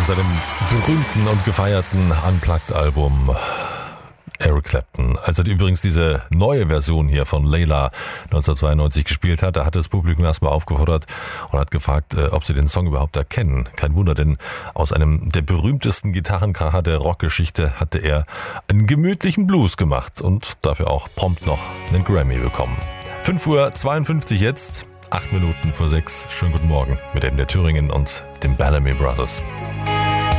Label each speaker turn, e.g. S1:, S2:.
S1: seinem berühmten und gefeierten Unplugged-Album Eric Clapton. Als er übrigens diese neue Version hier von Layla 1992 gespielt hat, da hat das Publikum erstmal aufgefordert und hat gefragt, ob sie den Song überhaupt erkennen. Kein Wunder, denn aus einem der berühmtesten Gitarrenkracher der Rockgeschichte hatte er einen gemütlichen Blues gemacht und dafür auch prompt noch einen Grammy bekommen. 5:52 Uhr jetzt, 8 Minuten vor 6. Schönen guten Morgen mit der Thüringen und den Bellamy Brothers.